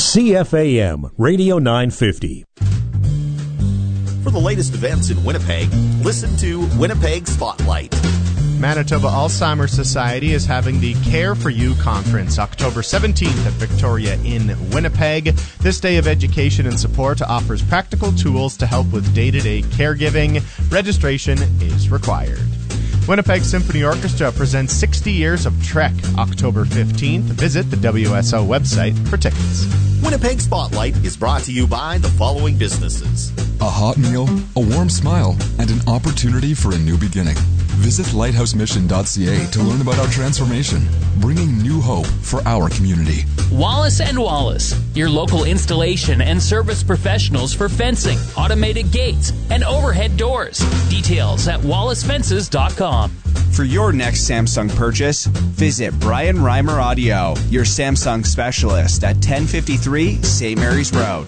CFAM Radio 950. For the latest events in Winnipeg, listen to Winnipeg Spotlight. Manitoba Alzheimer's Society is having the Care for You Conference October 17th at Victoria in Winnipeg. This day of education and support offers practical tools to help with day-to-day caregiving. Registration is required. Winnipeg Symphony Orchestra presents 60 Years of Trek October 15th. Visit the WSO website for tickets. Winnipeg Spotlight is brought to you by the following businesses: a hot meal, a warm smile, and an opportunity for a new beginning. Visit lighthousemission.ca to learn about our transformation, bringing new hope for our community. Wallace & Wallace, your local installation and service professionals for fencing, automated gates, and overhead doors. Details at wallacefences.com. For your next Samsung purchase, visit Brian Reimer Audio, your Samsung specialist at 1053 St. Mary's Road.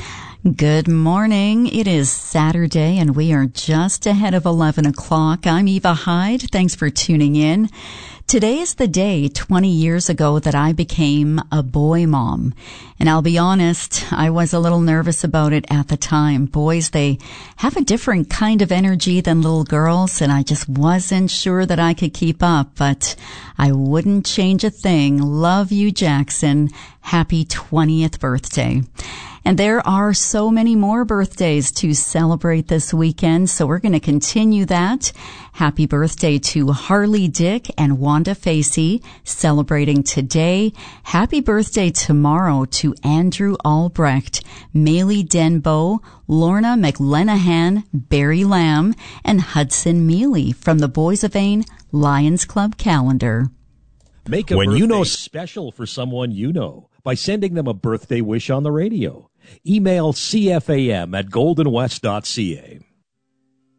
Good morning. It is Saturday and we are just ahead of 11 o'clock. I'm Eva Hyde. Thanks for tuning in. Today is the day 20 years ago that I became a boy mom. And I'll be honest, I was a little nervous about it at the time. Boys, they have a different kind of energy than little girls, and I just wasn't sure that I could keep up. But I wouldn't change a thing. Love you, Jackson. Happy 20th birthday. And there are so many more birthdays to celebrate this weekend, so we're going to continue that. Happy birthday to Harley Dick and Wanda Facey, celebrating today. Happy birthday tomorrow to Andrew Albrecht, Maylie Denbo, Lorna McLenahan, Barry Lamb, and Hudson Mealy from the Boys of Ain Lions Club calendar. Make a birthday special for someone you know by sending them a birthday wish on the radio. Email cfam@goldenwest.ca.